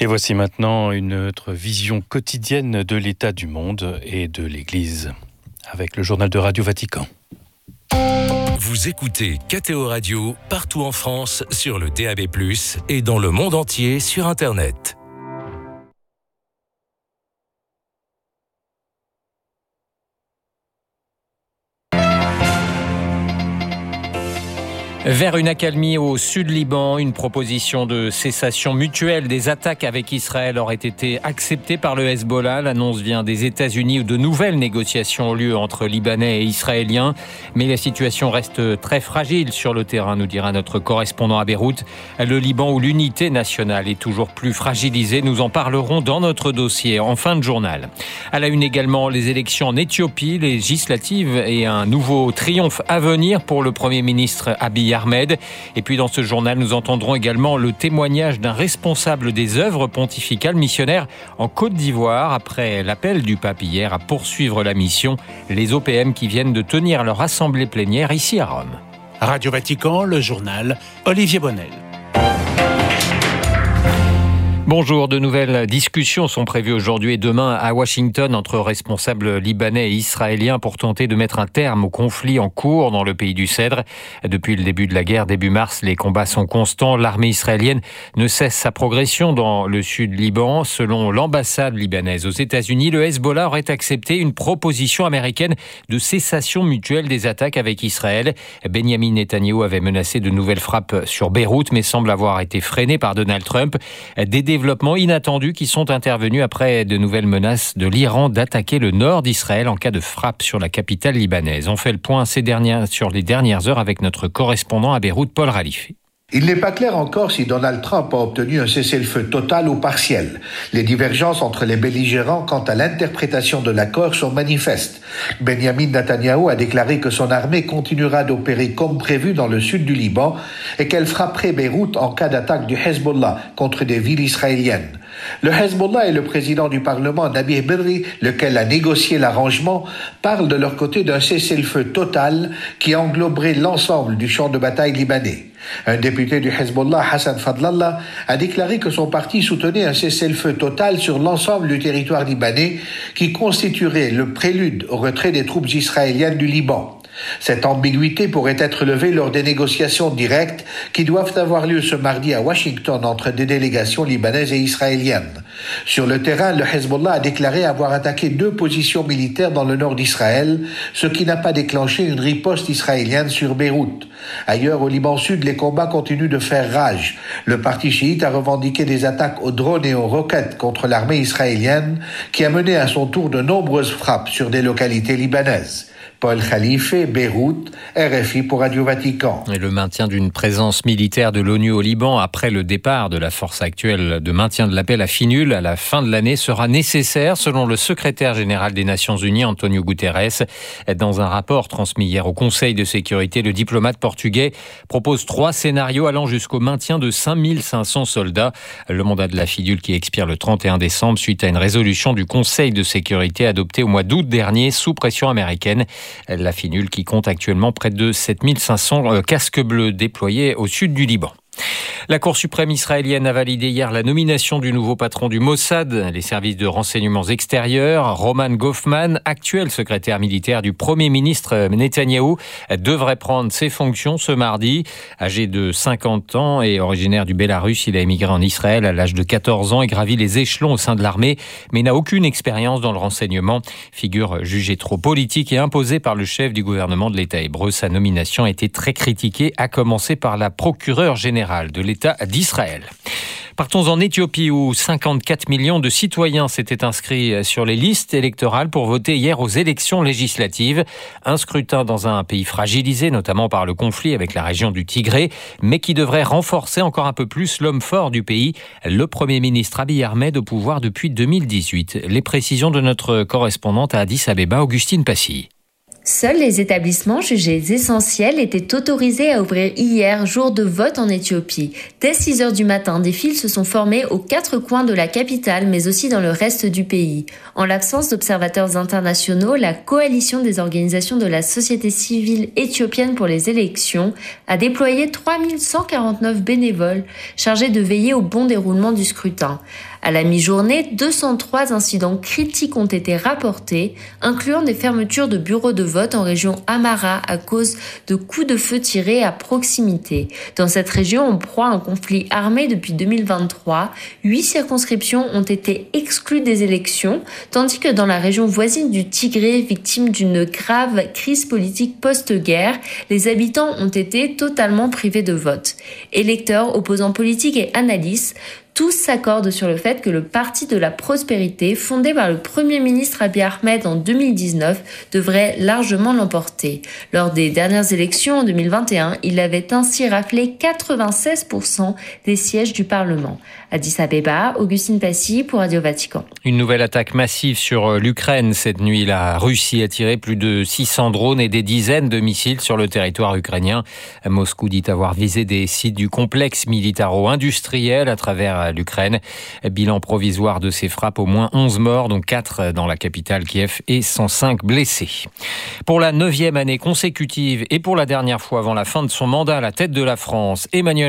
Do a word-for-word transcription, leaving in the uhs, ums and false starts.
Et voici maintenant une autre vision quotidienne de l'état du monde et de l'Église, avec le journal de Radio Vatican. Vous écoutez K T O Radio partout en France sur le D A B plus, et dans le monde entier sur Internet. Vers une accalmie au sud Liban, une proposition de cessation mutuelle des attaques avec Israël aurait été acceptée par le Hezbollah. L'annonce vient des États-Unis où de nouvelles négociations ont lieu entre Libanais et Israéliens. Mais la situation reste très fragile sur le terrain, nous dira notre correspondant à Beyrouth. Le Liban où l'unité nationale est toujours plus fragilisée. Nous en parlerons dans notre dossier en fin de journal. À la une également, les élections en Éthiopie, législatives et un nouveau triomphe à venir pour le Premier ministre Abiy Ahmed. Et puis dans ce journal, nous entendrons également le témoignage d'un responsable des œuvres pontificales missionnaires en Côte d'Ivoire après l'appel du pape hier à poursuivre la mission. Les O P M qui viennent de tenir leur assemblée plénière ici à Rome. Radio Vatican, le journal, Olivier Bonnel. Bonjour, de nouvelles discussions sont prévues aujourd'hui et demain à Washington entre responsables libanais et israéliens pour tenter de mettre un terme au conflit en cours dans le pays du Cèdre. Depuis le début de la guerre, début mars, les combats sont constants. L'armée israélienne ne cesse sa progression dans le sud Liban. Selon l'ambassade libanaise aux États-Unis, le Hezbollah aurait accepté une proposition américaine de cessation mutuelle des attaques avec Israël. Benjamin Netanyahou avait menacé de nouvelles frappes sur Beyrouth, mais semble avoir été freiné par Donald Trump. Des développements inattendus qui sont intervenus après de nouvelles menaces de l'Iran d'attaquer le nord d'Israël en cas de frappe sur la capitale libanaise. On fait le point ces dernières, sur les dernières heures avec notre correspondant à Beyrouth, Paul Ralifé. Il n'est pas clair encore si Donald Trump a obtenu un cessez-le-feu total ou partiel. Les divergences entre les belligérants quant à l'interprétation de l'accord sont manifestes. Benjamin Netanyahou a déclaré que son armée continuera d'opérer comme prévu dans le sud du Liban et qu'elle frapperait Beyrouth en cas d'attaque du Hezbollah contre des villes israéliennes. Le Hezbollah et le président du Parlement, Nabih Berri, lequel a négocié l'arrangement, parlent de leur côté d'un cessez-le-feu total qui engloberait l'ensemble du champ de bataille libanais. Un député du Hezbollah, Hassan Fadlallah, a déclaré que son parti soutenait un cessez-le-feu total sur l'ensemble du territoire libanais qui constituerait le prélude au retrait des troupes israéliennes du Liban. Cette ambiguïté pourrait être levée lors des négociations directes qui doivent avoir lieu ce mardi à Washington entre des délégations libanaises et israéliennes. Sur le terrain, le Hezbollah a déclaré avoir attaqué deux positions militaires dans le nord d'Israël, ce qui n'a pas déclenché une riposte israélienne sur Beyrouth. Ailleurs, au Liban Sud, les combats continuent de faire rage. Le parti chiite a revendiqué des attaques aux drones et aux roquettes contre l'armée israélienne, qui a mené à son tour de nombreuses frappes sur des localités libanaises. Paul Khalife, Beyrouth, R F I pour Radio Vatican. Et le maintien d'une présence militaire de l'ONU au Liban après le départ de la force actuelle de maintien de la paix, la FINUL, à la fin de l'année sera nécessaire, selon le secrétaire général des Nations Unies, Antonio Guterres. Dans un rapport transmis hier au Conseil de sécurité, le diplomate portugais propose trois scénarios allant jusqu'au maintien de cinq mille cinq cents soldats. Le mandat de la FINUL qui expire le trente et un décembre suite à une résolution du Conseil de sécurité adoptée au mois d'août dernier sous pression américaine. La FINUL qui compte actuellement près de sept mille cinq cents casques bleus déployés au sud du Liban. La Cour suprême israélienne a validé hier la nomination du nouveau patron du Mossad, les services de renseignements extérieurs. Roman Goffman, actuel secrétaire militaire du Premier ministre Netanyahou, devrait prendre ses fonctions ce mardi. Âgé de cinquante ans et originaire du Bélarus, il a émigré en Israël à l'âge de quatorze ans et gravi les échelons au sein de l'armée, mais n'a aucune expérience dans le renseignement. Figure jugée trop politique et imposée par le chef du gouvernement de l'État hébreu. Sa nomination a été très critiquée, à commencer par la procureure générale de l'État d'Israël. Partons en Éthiopie où cinquante-quatre millions de citoyens s'étaient inscrits sur les listes électorales pour voter hier aux élections législatives. Un scrutin dans un pays fragilisé, notamment par le conflit avec la région du Tigré, mais qui devrait renforcer encore un peu plus l'homme fort du pays, le Premier ministre Abiy Ahmed au pouvoir depuis deux mille dix-huit. Les précisions de notre correspondante à Addis Abeba, Augustine Passy. Seuls les établissements jugés essentiels étaient autorisés à ouvrir hier, jour de vote en Éthiopie. Dès six heures du matin, des files se sont formées aux quatre coins de la capitale, mais aussi dans le reste du pays. En l'absence d'observateurs internationaux, la coalition des organisations de la société civile éthiopienne pour les élections a déployé trois mille cent quarante-neuf bénévoles chargés de veiller au bon déroulement du scrutin. À la mi-journée, deux cent trois incidents critiques ont été rapportés, incluant des fermetures de bureaux de vote en région Amhara à cause de coups de feu tirés à proximité. Dans cette région, en proie à un conflit armé depuis deux mille vingt-trois, huit circonscriptions ont été exclues des élections, tandis que dans la région voisine du Tigré, victime d'une grave crise politique post-guerre, les habitants ont été totalement privés de vote. Électeurs, opposants politiques et analystes, tous s'accordent sur le fait que le Parti de la prospérité, fondé par le Premier ministre Abiy Ahmed en deux mille dix-neuf, devrait largement l'emporter. Lors des dernières élections en deux mille vingt et un, il avait ainsi raflé quatre-vingt-seize pour cent des sièges du Parlement. Addis Abeba, Augustine Passy pour Radio Vatican. Une nouvelle attaque massive sur l'Ukraine. Cette nuit, la Russie a tiré plus de six cents drones et des dizaines de missiles sur le territoire ukrainien. Moscou dit avoir visé des sites du complexe militaro-industriel à travers l'Ukraine. Bilan provisoire de ces frappes, au moins onze morts, dont quatre dans la capitale Kiev et cent cinq blessés. Pour la neuvième année consécutive et pour la dernière fois avant la fin de son mandat à la tête de la France, Emmanuel